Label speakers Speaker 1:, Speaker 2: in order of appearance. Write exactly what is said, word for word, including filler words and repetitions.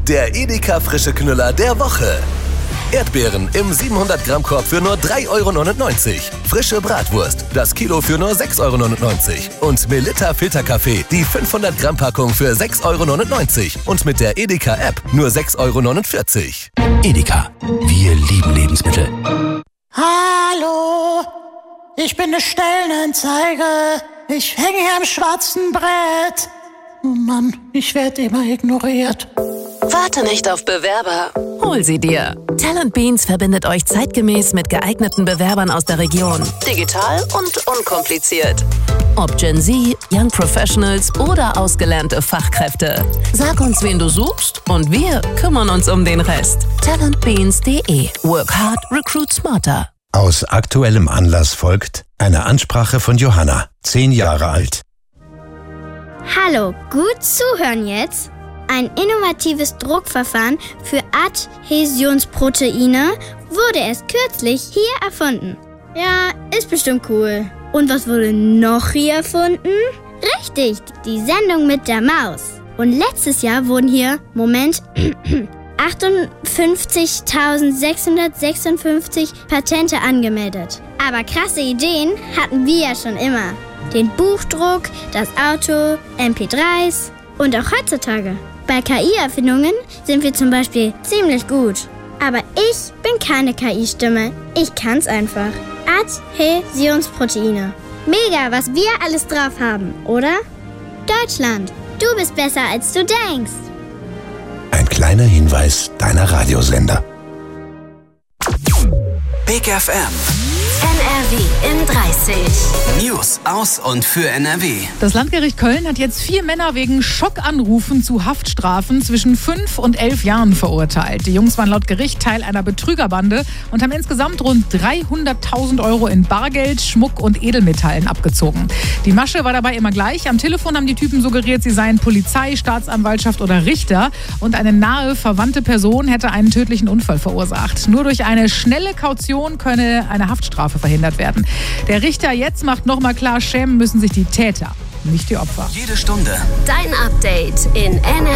Speaker 1: Der Edeka frische Knüller der Woche. Erdbeeren im siebenhundert Gramm Korb für nur drei Euro neunundneunzig. Frische Bratwurst, das Kilo für nur sechs Euro neunundneunzig. Und Melitta Filterkaffee, die fünfhundert Gramm Packung für sechs Euro neunundneunzig. Und mit der Edeka App nur sechs Euro neunundvierzig.
Speaker 2: Edeka, wir lieben Lebensmittel.
Speaker 3: Hallo, ich bin eine Stellenanzeige. Ich hänge hier am schwarzen Brett. Oh Mann, ich werde immer ignoriert.
Speaker 4: Warte nicht auf Bewerber.
Speaker 5: Hol sie dir. Talent Beans verbindet euch zeitgemäß mit geeigneten Bewerbern aus der Region.
Speaker 4: Digital und unkompliziert.
Speaker 5: Ob Gen Z, Young Professionals oder ausgelernte Fachkräfte. Sag uns, wen du suchst und wir kümmern uns um den Rest. talent beans punkt de. Work hard, recruit smarter.
Speaker 6: Aus aktuellem Anlass folgt eine Ansprache von Johanna, zehn Jahre alt.
Speaker 7: Hallo, gut zuhören jetzt. Ein innovatives Druckverfahren für Adhäsionsproteine wurde erst kürzlich hier erfunden. Ja, ist bestimmt cool. Und was wurde noch hier erfunden? Richtig, die Sendung mit der Maus. Und letztes Jahr wurden hier, Moment, achtundfünfzigtausendsechshundertsechsundfünfzig Patente angemeldet. Aber krasse Ideen hatten wir ja schon immer. Den Buchdruck, das Auto, M P dreis und auch heutzutage. Bei K I-Erfindungen sind wir zum Beispiel ziemlich gut. Aber ich bin keine K I-Stimme. Ich kann's einfach. Adhäsionsproteine. Mega, was wir alles drauf haben, oder? Deutschland, du bist besser, als du denkst.
Speaker 6: Ein kleiner Hinweis deiner Radiosender.
Speaker 2: Big F M.
Speaker 4: N R W in dreißig.
Speaker 2: News aus und für N R W.
Speaker 8: Das Landgericht Köln hat jetzt vier Männer wegen Schockanrufen zu Haftstrafen zwischen fünf und elf Jahren verurteilt. Die Jungs waren laut Gericht Teil einer Betrügerbande und haben insgesamt rund dreihunderttausend Euro in Bargeld, Schmuck und Edelmetallen abgezogen. Die Masche war dabei immer gleich. Am Telefon haben die Typen suggeriert, sie seien Polizei, Staatsanwaltschaft oder Richter. Und eine nahe verwandte Person hätte einen tödlichen Unfall verursacht. Nur durch eine schnelle Kaution könne eine Haftstrafe verhindert werden. Der Richter jetzt macht nochmal klar, schämen müssen sich die Täter, nicht die Opfer.
Speaker 2: Jede Stunde
Speaker 4: Dein Update in N R W.